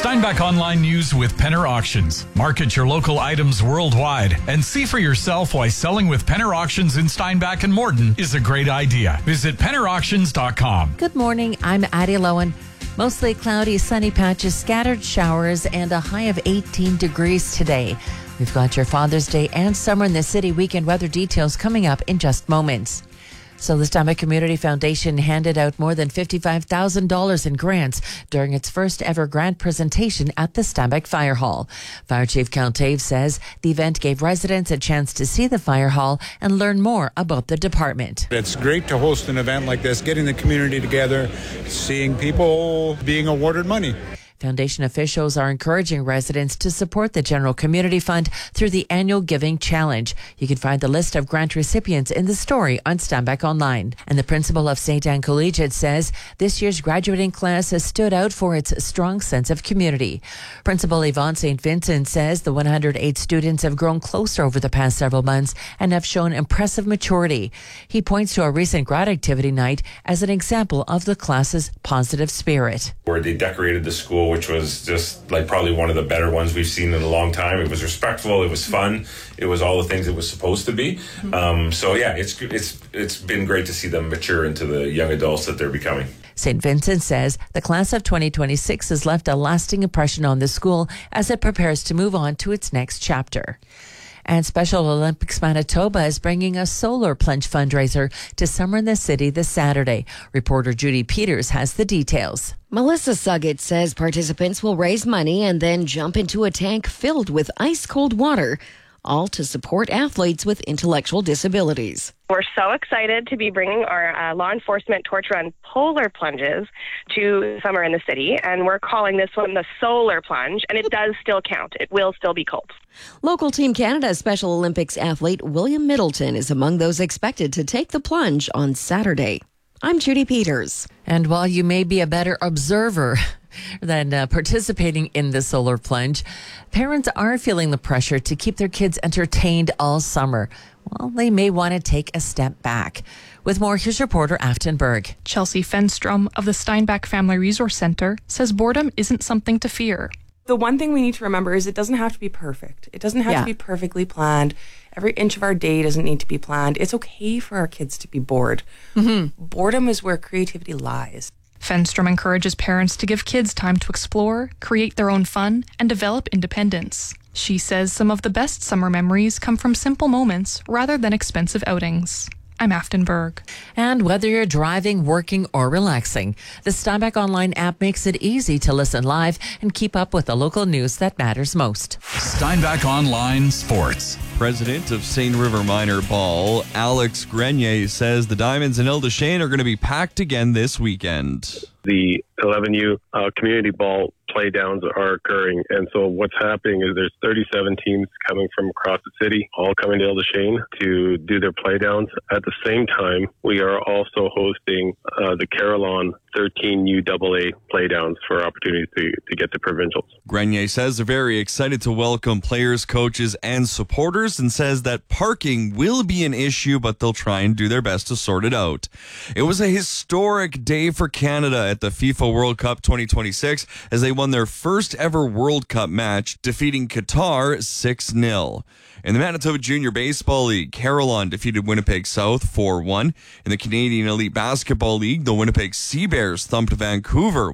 Steinbach Online News with Penner Auctions. Market your local items worldwide and see for yourself why selling with Penner Auctions in Steinbach and Morton is a great idea. Visit PennerAuctions.com. Good morning. I'm Addie Lowen. Mostly cloudy, sunny patches, scattered showers, and a high of 18 degrees today. We've got your Father's Day and Summer in the City weekend weather details coming up in just moments. So the Steinbach Community Foundation handed out more than $55,000 in grants during its first ever grant presentation at the Steinbach Fire Hall. Fire Chief Count Tave says the event gave residents a chance to see the fire hall and learn more about the department. It's great to host an event like this, getting the community together, seeing people being awarded money. Foundation officials are encouraging residents to support the General Community Fund through the annual Giving Challenge. You can find the list of grant recipients in the story on Steinbach Online. And the principal of St. Anne Collegiate says this year's graduating class has stood out for its strong sense of community. Principal Yvonne St. Vincent says the 108 students have grown closer over the past several months and have shown impressive maturity. He points to a recent grad activity night as an example of the class's positive spirit. Where they decorated the school, which was just like probably one of the better ones we've seen in a long time. It was respectful. It was fun. It was all the things it was supposed to be. So yeah, it's been great to see them mature into the young adults that they're becoming. St. Vincent says the class of 2026 has left a lasting impression on the school as it prepares to move on to its next chapter. And Special Olympics Manitoba is bringing a solar plunge fundraiser to Summer in the City this Saturday. Reporter Judy Peters has the details. Melissa Suggett says participants will raise money and then jump into a tank filled with ice-cold water, all to support athletes with intellectual disabilities. We're so excited to be bringing our law enforcement torch run polar plunges to Summer in the City, and we're calling this one the solar plunge, and it does still count. It will still be cold. Local Team Canada Special Olympics athlete William Middleton is among those expected to take the plunge on Saturday. I'm Judy Peters. And while you may be a better observer than participating in the solar plunge, parents are feeling the pressure to keep their kids entertained all summer. Well, they may want to take a step back. With more, here's reporter Afton Berg. Chelsea Fenstrom of the Steinbach Family Resource Center says boredom isn't something to fear. The one thing we need to remember is it doesn't have to be perfect. It doesn't have to be perfectly planned. Every inch of our day doesn't need to be planned. It's okay for our kids to be bored. Boredom is where creativity lies. Fenstrom encourages parents to give kids time to explore, create their own fun, and develop independence. She says some of the best summer memories come from simple moments rather than expensive outings. I'm Afton Berg. And whether you're driving, working, or relaxing, the Steinbach Online app makes it easy to listen live and keep up with the local news that matters most. Steinbach Online Sports. President of St. River Minor Ball, Alex Grenier, says the Diamonds in Ile-des-Chênes are going to be packed again this weekend. The 11U community ball playdowns are occurring, and so what's happening is there's 37 teams coming from across the city, all coming to Ile-des-Chênes to do their playdowns. At the same time, we are also hosting the Carillon 13 UAA playdowns for opportunities to get to provincials. Grenier says they're very excited to welcome players, coaches, and supporters, and says that parking will be an issue, but they'll try and do their best to sort it out. It was a historic day for Canada at the FIFA World Cup 2026 as they won their first ever World Cup match, defeating Qatar 6-0. In the Manitoba Junior Baseball League, Carillon defeated Winnipeg South 4-1. In the Canadian Elite Basketball League, the Winnipeg Sea Bears thumped Vancouver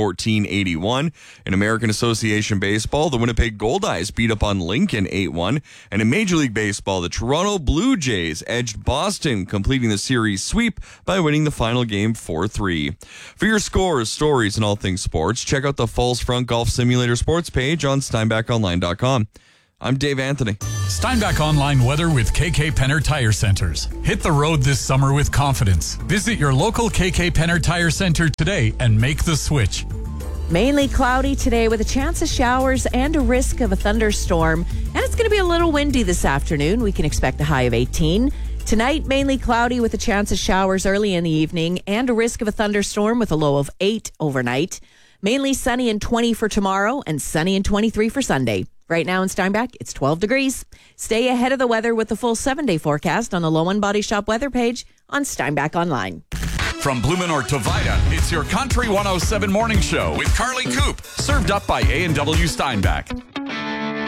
114-81. In American Association Baseball, the Winnipeg Goldeyes beat up on Lincoln 8-1. And in Major League Baseball, the Toronto Blue Jays edged Boston, completing the series sweep by winning the final game 4-3. For your scores, stories, and all things sports, check out the Falls Front Golf Simulator sports page on SteinbachOnline.com. I'm Dave Anthony. Steinbach Online weather with KK Penner Tire Centers. Hit the road this summer with confidence. Visit your local KK Penner Tire Center today and make the switch. Mainly cloudy today with a chance of showers and a risk of a thunderstorm. And it's going to be a little windy this afternoon. We can expect a high of 18. Tonight, mainly cloudy with a chance of showers early in the evening and a risk of a thunderstorm with a low of 8 overnight. Mainly sunny and 20 for tomorrow and sunny and 23 for Sunday. Right now in Steinbach, it's 12 degrees. Stay ahead of the weather with the full 7-day forecast on the Lowen Body Shop weather page on Steinbach Online. From Blumenort to Vida, it's your Country 107 morning show with Carly Coop, served up by A&W Steinbach.